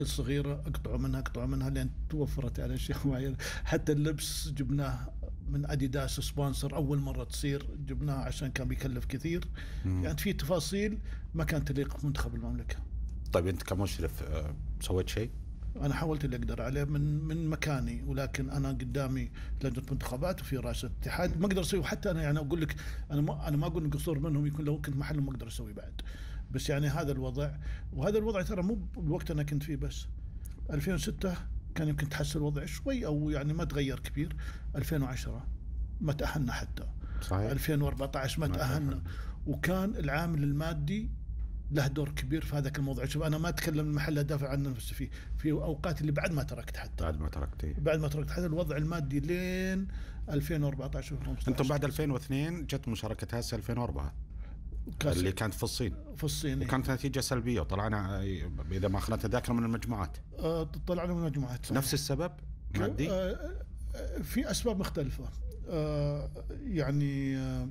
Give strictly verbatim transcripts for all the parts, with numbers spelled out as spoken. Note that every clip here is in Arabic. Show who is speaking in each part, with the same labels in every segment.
Speaker 1: الصغيرة اقطعوا منها اقطعوا منها لين توفرت على شيء معين. حتى اللبس جبناه من اديداس سبونسر اول مرة تصير، جبناه عشان كان بيكلف كثير.
Speaker 2: مم.
Speaker 1: يعني في تفاصيل ما كانت تليق بمنتخب المملكة.
Speaker 2: طيب انت كمشرف آه، سويت شيء؟
Speaker 1: انا حاولت اللي اقدر عليه من من مكاني، ولكن انا قدامي لجنه منتخبات وفي رئاسه اتحاد ما اقدر اسوي. حتى انا يعني اقول لك انا ما انا ما اقول قصور منهم، يكون لو كنت محلهم ما اقدر اسوي بعد. بس يعني هذا الوضع، وهذا الوضع ترى مو بالوقت انا كنت فيه بس. ألفين وستة كان يمكن تحسن الوضع شوي او يعني ما تغير كبير. ألفين وعشرة ما تاهلنا حتى.
Speaker 2: صحيح.
Speaker 1: ألفين وأربعة عشر ما تاهلنا، وكان العامل المادي له دور كبير في هذاك الموضوع. شوف انا ما اتكلم المحل ادافع عن نفسي فيه، في اوقات اللي بعد ما تركت حتى
Speaker 2: بعد ما تركت إيه؟
Speaker 1: بعد ما تركت حتى الوضع المادي لين ألفين وأربعة عشر وخمسة عشر.
Speaker 2: انتم بعد ألفين واثنين جت مشاركة هسه ألفين وأربعة اللي كانت في الصين
Speaker 1: في الصين،
Speaker 2: وكانت نتيجة سلبية وطلعنا إذا ما أخذنا تذاكر من المجموعات.
Speaker 1: آه طلعنا من المجموعات.
Speaker 2: نفس السبب مادي؟
Speaker 1: آه في أسباب مختلفة. آه يعني آه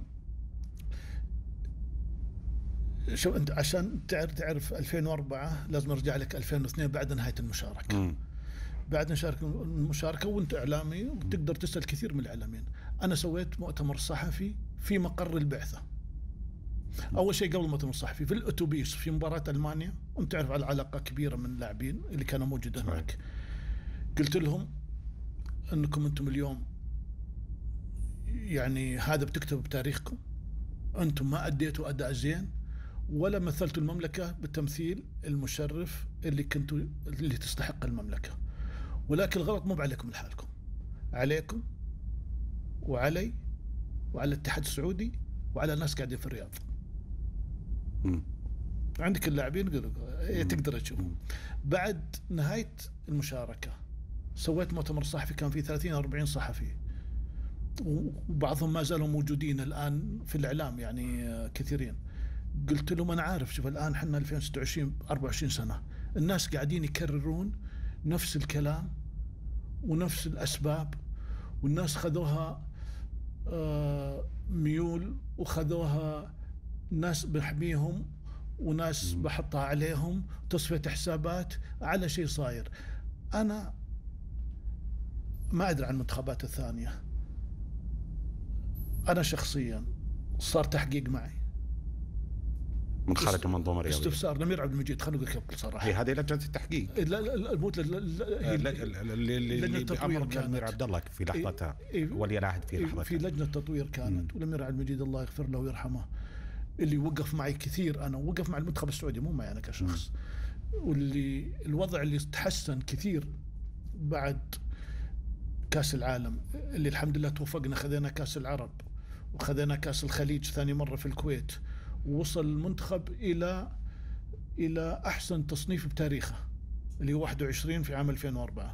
Speaker 1: شو أنت عشان تعرف تعرف ألفين وأربعة لازم أرجع لك ألفين واثنين بعد نهاية المشاركة.
Speaker 2: م.
Speaker 1: بعد نشارك المشاركة وأنت إعلامي وتقدر تسأل كثير من الإعلاميين. أنا سويت مؤتمر صحفي في مقر البعثة. أول شيء قبل المؤتمر الصحفي في الأتوبيس في مباراة ألمانيا، وأنت تعرف على علاقة كبيرة من اللاعبين اللي كانوا موجودين هناك. قلت لهم أنكم أنتم اليوم يعني هذا بتكتب بتاريخكم، أنتم ما أديتوا أداء زين ولا مثلتوا المملكة بالتمثيل المشرف اللي كنتوا اللي تستحق المملكة. ولكن الغلط مو عليكم لحالكم، عليكم وعلي وعلى الاتحاد السعودي وعلى الناس قاعدين في الرياض.
Speaker 2: م.
Speaker 1: عندك اللاعبين يقولوا تقدر تشوف. بعد نهاية المشاركة سويت مؤتمر صحفي كان فيه ثلاثين أربعين صحفي، وبعضهم ما زالوا موجودين الآن في الإعلام يعني كثيرين. قلت لهم أنا عارف، شوف الآن حنا ألفين وستة وعشرين أربعة وعشرين سنة، الناس قاعدين يكررون نفس الكلام ونفس الأسباب، والناس خذوها آه ميول وخذوها ناس بحميهم وناس بحطها عليهم تصفية حسابات على شيء صاير. أنا ما أدري عن المنتخبات الثانية. أنا شخصيا صار تحقيق معي
Speaker 2: من خارج المنظومة الرياضية،
Speaker 1: استفسار لمير عبد المجيد. خلينا نقول بكل صراحة،
Speaker 2: هي هذه لجنة التحقيق.
Speaker 1: لا لا الموت اللي
Speaker 2: اللي بأمر الأمير عبد الله في لحظتها ولي العهد في لحظتها
Speaker 1: في لجنة تطوير كانت، والأمير عبد المجيد الله يغفر له ويرحمه اللي وقف معي كثير. أنا وقف مع المنتخب السعودي مو معي أنا كشخص. واللي الوضع اللي تحسن كثير بعد كاس العالم اللي الحمد لله توفقنا، خذينا كاس العرب وخذينا كاس الخليج ثاني مرة في الكويت، ووصل المنتخب إلى إلى أحسن تصنيف بتاريخه اللي هو واحد وعشرين في عام ألفين وأربعة.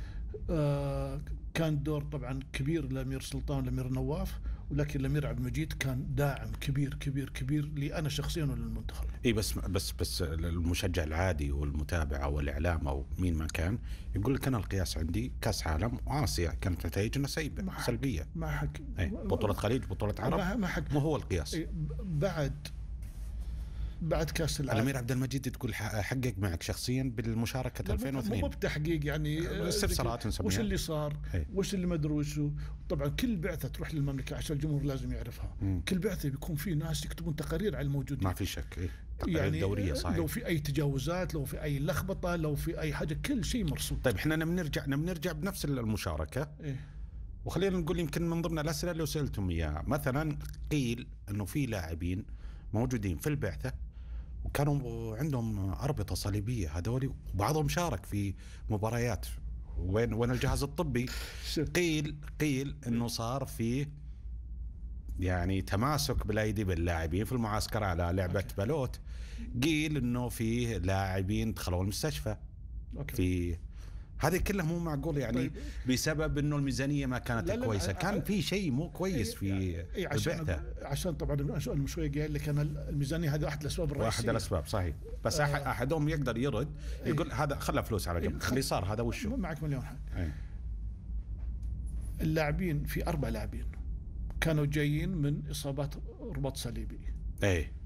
Speaker 1: آه كان دور طبعا كبير للأمير سلطان والأمير نواف، ولكن الأمير عبد المجيد كان داعم كبير كبير كبير لي أنا شخصيا وللمنتخب.
Speaker 2: إيه بس بس بس المشجع العادي والمتابع أو الإعلام أو مين ما كان يقول لك أنا القياس عندي كأس عالم وآسيا كانت نتائجنا سيئة سلبية.
Speaker 1: ما حق
Speaker 2: إيه بطولة خليج بطولة عرب،
Speaker 1: ما حق
Speaker 2: مو هو القياس.
Speaker 1: إيه بعد بعد كاس العالم
Speaker 2: الأمير عبد المجيد تقول حقق معك شخصيا بالمشاركة ألفين واثنين.
Speaker 1: مو بتحقيق يعني
Speaker 2: استفسارات نسميها
Speaker 1: وش اللي صار هي. وش اللي مدروسه. طبعا كل بعثة تروح للمملكة عشان الجمهور لازم يعرفها. م. كل بعثة بيكون في ناس يكتبون تقارير على الموجودين،
Speaker 2: ما في شك. إيه؟
Speaker 1: يعني
Speaker 2: دورية صحيح.
Speaker 1: لو في أي تجاوزات، لو في أي لخبطة، لو في أي حاجة، كل شيء مرصود.
Speaker 2: طيب إحنا بنرجع بنرجع بنفس المشاركة.
Speaker 1: إيه؟
Speaker 2: وخلينا نقول يمكن من ضمن الأسئلة اللي سألتم إياها مثلا قيل إنه في لاعبين موجودين في البعثة وكانوا عندهم أربطة صليبية هذول، وبعضهم شارك في مباريات. وين وين الجهاز الطبي؟ قيل قيل إنه صار فيه يعني تماسك بالأيدي باللاعبين في المعسكر على لعبة أوكي. بالوت. قيل إنه فيه لاعبين دخلوا المستشفى. أوكي. في هذه كلها مو معقول يعني. طيب. بسبب انه الميزانيه ما كانت لا لا كويسه، كان في شيء مو كويس في
Speaker 1: إيه البعثه. عشان طبعا السؤال شوي قال لك انا الميزانيه هذه احد الاسباب الرئيسيه، واحد
Speaker 2: الاسباب صحيح. بس آه احدهم يقدر يرد يقول إيه؟ هذا خلى فلوس على جنب. اللي صار هذا وشو
Speaker 1: معك مليون حاجه.
Speaker 2: إيه؟
Speaker 1: اللاعبين في اربع لاعبين كانوا جايين من اصابات رباط صليبي.
Speaker 2: ايه